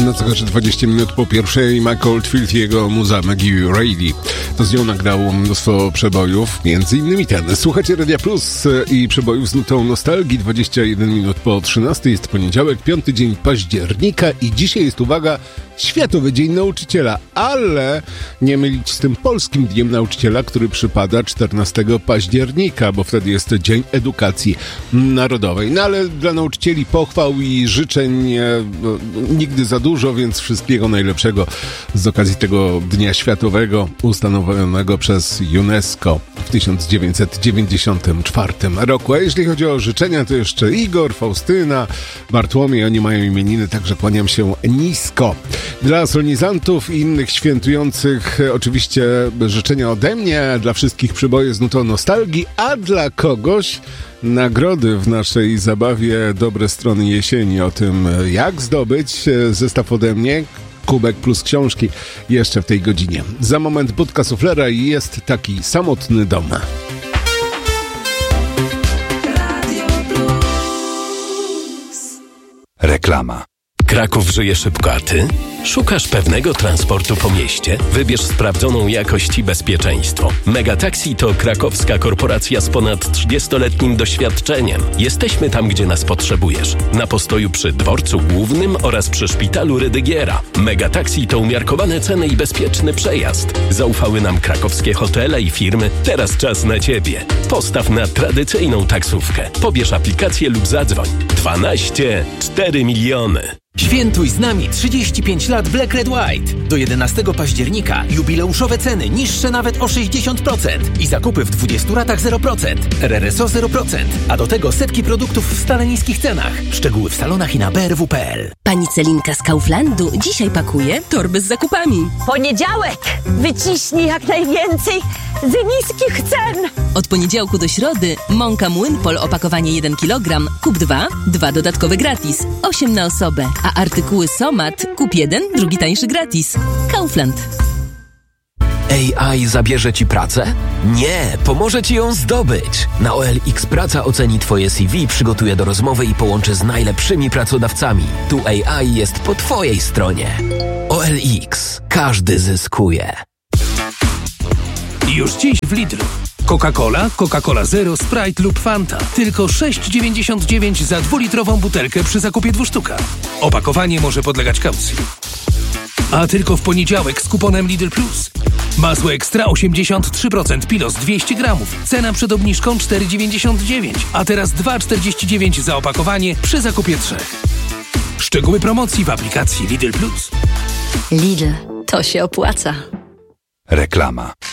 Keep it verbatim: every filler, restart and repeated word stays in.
No co jeszcze dwadzieścia minut po pierwszej, Mike Oldfield i jego muza Maggie Reilly. To z nią nagrało mnóstwo przebojów, między innymi ten. Słuchajcie Radia Plus i przebojów z nutą nostalgii. dwadzieścia jeden minut po trzynastej, jest poniedziałek, piąty dzień października i dzisiaj jest, uwaga, Światowy Dzień Nauczyciela, ale nie mylić z tym polskim Dniem Nauczyciela, który przypada czternastego października, bo wtedy jest Dzień Edukacji Narodowej. No ale dla nauczycieli pochwał i życzeń no, nigdy za dużo, więc wszystkiego najlepszego z okazji tego Dnia Światowego ustanowionego przez UNESCO w tysiąc dziewięćset dziewięćdziesiątym czwartym roku. A jeśli chodzi o życzenia, to jeszcze Igor, Faustyna, Bartłomiej, oni mają imieniny, także kłaniam się nisko. Dla solenizantów i innych świętujących oczywiście życzenia ode mnie, dla wszystkich przyboje z nutą nostalgii, a dla kogoś nagrody w naszej zabawie Dobre Strony Jesieni. O tym, jak zdobyć zestaw ode mnie, kubek plus książki jeszcze w tej godzinie. Za moment budka suflera i jest taki samotny dom. Reklama. Kraków żyje szybko, a ty? Szukasz pewnego transportu po mieście? Wybierz sprawdzoną jakość i bezpieczeństwo. Megataxi to krakowska korporacja z ponad trzydziestoletnim doświadczeniem. Jesteśmy tam, gdzie nas potrzebujesz. Na postoju przy dworcu głównym oraz przy szpitalu Rydygiera. Megataxi to umiarkowane ceny i bezpieczny przejazd. Zaufały nam krakowskie hotele i firmy. Teraz czas na ciebie. Postaw na tradycyjną taksówkę. Pobierz aplikację lub zadzwoń. dwanaście cztery miliony. Świętuj z nami trzydzieści pięć lat Black Red White. Do jedenastego października jubileuszowe ceny niższe nawet o sześćdziesiąt procent i zakupy w dwudziestu ratach zero procent. R R S O zero procent. A do tego setki produktów w stale niskich cenach. Szczegóły w salonach i na b r w kropka p l. Pani Celinka z Kauflandu dzisiaj pakuje torby z zakupami. Poniedziałek! Wyciśnij jak najwięcej z niskich cen! Od poniedziałku do środy mąka Młynpol opakowanie jeden kilogram, kup dwa, dwa dodatkowe gratis. osiem na osobę. A artykuły Somat kup jeden, drugi tańszy gratis. Kaufland. A I zabierze ci pracę? Nie, pomoże ci ją zdobyć. Na O L X Praca oceni twoje C V, przygotuje do rozmowy i połączy z najlepszymi pracodawcami. Tu A I jest po twojej stronie. O L X. Każdy zyskuje. Już dziś w Lidlu. Coca-Cola, Coca-Cola Zero, Sprite lub Fanta. Tylko sześć dziewięćdziesiąt dziewięć za dwulitrową butelkę przy zakupie dwóch sztuka. Opakowanie może podlegać kaucji. A tylko w poniedziałek z kuponem Lidl Plus. Masło ekstra osiemdziesiąt trzy procent Pilos dwieście gramów. Cena przed obniżką cztery dziewięćdziesiąt dziewięć, a teraz dwa czterdzieści dziewięć za opakowanie przy zakupie trzech. Szczegóły promocji w aplikacji Lidl Plus. Lidl, to się opłaca. Reklama.